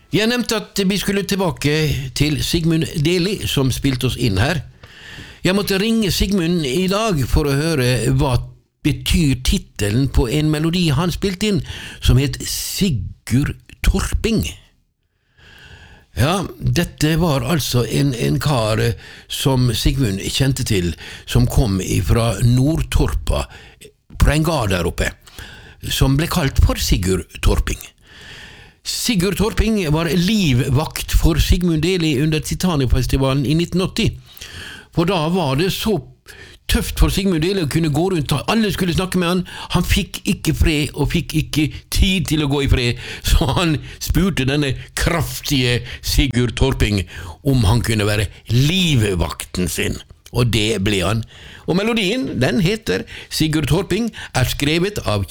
Jeg nevnte at vi skulle tilbake til Sigmund Deli, som spilte oss inn her. Jeg måtte ringe Sigmund i dag for å høre hva betyr titelen på en melodi han spilte inn, som het Sigurd Torping. Ja, dette var altså en kar som Sigmund kjente til, som kom fra Nordtorpa, på en gard der oppe, som ble kalt for Sigurd Torping. Sigurd Torping var livvakt for Sigmund Deli under Titanic-festivalen i 1980. For da var det så tøft for Sigmund Deli å kunne gå rundt, alle skulle snakke med han. Han fikk ikke fred og fikk ikke tid til å gå i fred, så han spurte denne kraftige Sigurd Torping om han kunne være livvakten sin. Og det ble han. Og melodien, den heter Sigurd Torping, skrevet av